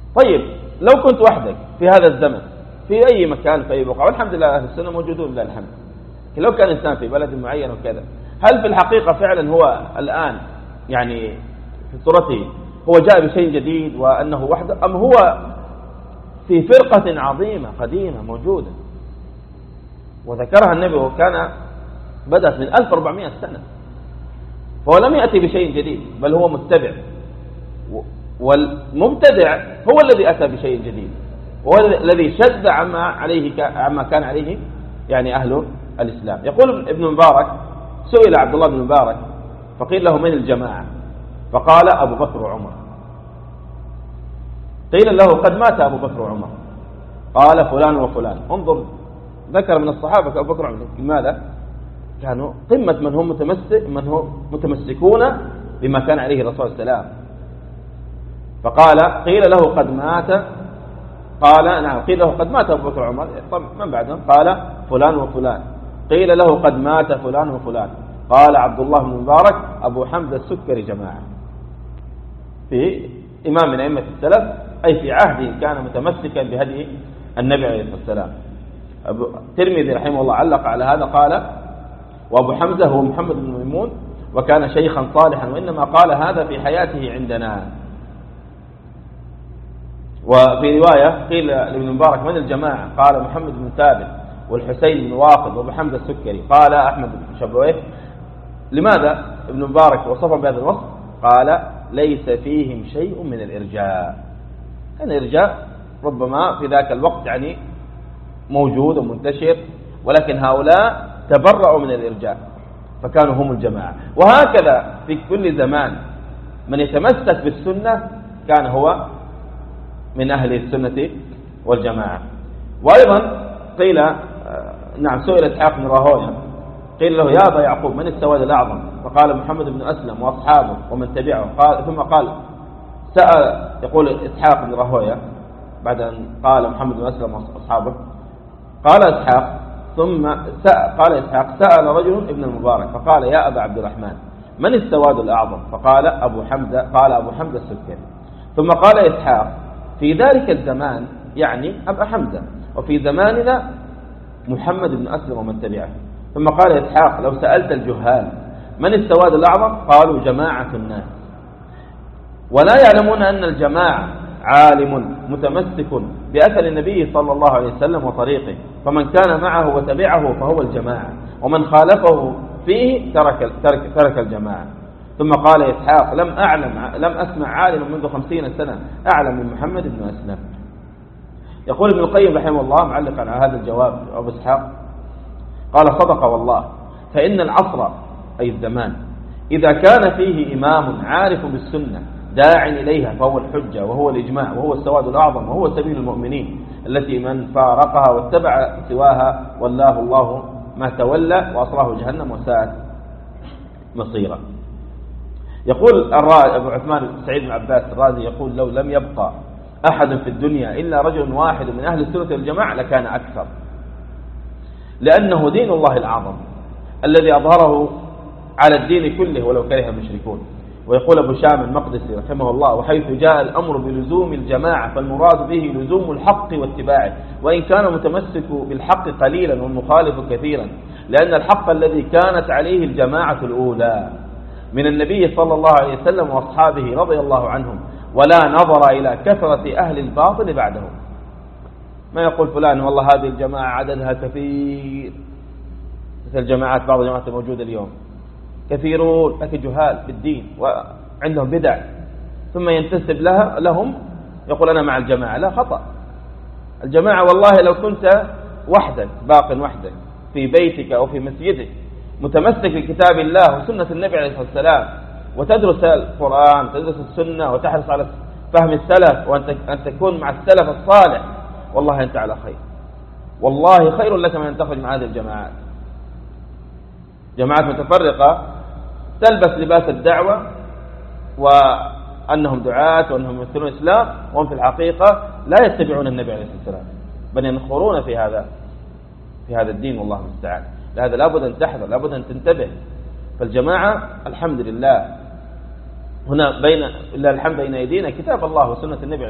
طيب لو كنت وحدك في هذا الزمن في أي مكان في أي بقعة، والحمد لله أهل السنة موجودون لله الحمد، لو كان إنسان في بلد معين وكذا، هل في الحقيقة فعلا هو الآن يعني في صورته هو جاء بشيء جديد وأنه وحده، أم هو في فرقة عظيمة قديمة موجودة وذكرها النبي وكان بدأت من 1400 سنة، فهو لم يأتي بشيء جديد بل هو متبع، والمبتدع هو الذي أتى بشيء جديد وهو الذي شد عما كان عليه يعني أهل الإسلام. يقول ابن مبارك: سئل عبد الله بن مبارك فقيل له: من الجماعة؟ فقال: أبو بكر وعمر. قيل له: قد مات أبو بكر وعمر. قال: فلان وفلان. انظر، ذكر من الصحابة أبو بكر وعمر. لماذا؟ كانوا قمة من هم متمسكون بما كان عليه الرسول صلى الله عليه وسلم. فقال: قيل له: قد مات. قال: نعم. قيل له: قد مات أبو بكر وعمر. طب من بعدهم؟ قال: فلان وفلان. قيل له: قد مات فلان وفلان. قال عبد الله بن مبارك: أبو حمزة السكري جماعة. في إمام من أئمة السلف، أي في عهده كان متمسكا بهدي النبي عليه الصلاة والسلام. الترمذي رحمه الله علق على هذا قال: وأبو حمزة هو محمد بن ميمون وكان شيخا صالحا، وإنما قال هذا في حياته عندنا. وفي رواية قيل لابن مبارك: من الجماعة؟ قال: محمد بن ثابت والحسين بن واقد وابو حمزة السكري. قال أحمد بن شبويه: لماذا ابن مبارك وصفهم بهذا الوصف؟ قال: ليس فيهم شيء من الإرجاء. كان الإرجاء ربما في ذاك الوقت يعني موجود ومنتشر، ولكن هؤلاء تبرأوا من الإرجاء فكانوا هم الجماعة. وهكذا في كل زمان من يتمسك بالسنة كان هو من أهل السنة والجماعة. وأيضا قيل نعم سئل إسحاق بن راهويه قيل له: يا أبا يعقوب، من السواد الأعظم؟ فقال: محمد بن أسلم وأصحابه ومن تبعه. ثم قال سأل، يقول إسحاق بن راهويه بعد أن قال محمد بن أسلم وأصحابه، قال إسحاق قال إسحاق: سأل رجل ابن المبارك فقال: يا أبا عبد الرحمن، من السواد الأعظم؟ فقال: أبو حمزة السكري. ثم قال إسحاق: في ذلك الزمان يعني أبا حمزة، وفي زماننا محمد بن أسلم ومن تبعه. ثم قال إسحاق: لو سألت الجهال من السواد الأعظم؟ قالوا: جماعة الناس، ولا يعلمون أن الجماعة عالم متمسك بأثر النبي صلى الله عليه وسلم وطريقه، فمن كان معه وتبعه فهو الجماعة، ومن خالفه فيه ترك الجماعة. ثم قال إسحاق: لم أسمع عالما منذ 50 سنة أعلم من محمد بن أسلم. يقول ابن القيم رحمه الله معلقا على هذا الجواب أبو إسحاق قال: صدق والله، فإن العصر أي الزمان إذا كان فيه إمام عارف بالسنة داع إليها فهو الحجة وهو الإجماع وهو السواد الأعظم وهو سبيل المؤمنين، التي من فارقها واتبع سواها والله الله ما تولى وأصلاه جهنم وساءت مصيرا. يقول أبو عثمان سعيد بن عباس الرازي يقول: لو لم يبقى أحد في الدنيا إلا رجل واحد من أهل السنة والجماعة لكان أكثر، لأنه دين الله الأعظم الذي أظهره على الدين كله ولو كره المشركون. ويقول أبو شام المقدسي رحمه الله: وحيث جاء الأمر بلزوم الجماعة فالمراد به لزوم الحق واتباعه، وإن كان متمسك بالحق قليلا والمخالف كثيرا، لأن الحق الذي كانت عليه الجماعة الأولى من النبي صلى الله عليه وسلم وأصحابه رضي الله عنهم، ولا نظر إلى كثرة أهل الباطل بعدهم. ما يقول فلان والله هذه الجماعة عددها كثير، مثل الجماعات بعض الجماعات الموجودة اليوم كثيرون لكن جهال بالدين وعندهم بدع، ثم ينتسب لهم يقول أنا مع الجماعة. لا، خطأ. الجماعة والله لو كنت وحدك وحدك في بيتك أو في مسجدك متمسك بكتاب الله وسنة النبي عليه الصلاة والسلام وتدرس القرآن تدرس السنة وتحرص على فهم السلف وأن تكون مع السلف الصالح، والله أنت على خير، والله خير لك من أن تخرج مع هذه الجماعات. جماعات متفرقة تلبس لباس الدعوة وأنهم دعاة وأنهم يمثلون الإسلام، وهم في الحقيقة لا يتبعون النبي عليه الصلاة والسلام بل ينخرون في هذا الدين، والله المستعان. لهذا لابد أن تحذر، لابد أن تنتبه. فالجماعة الحمد لله هنا بين أيدينا كتاب الله وسنة النبي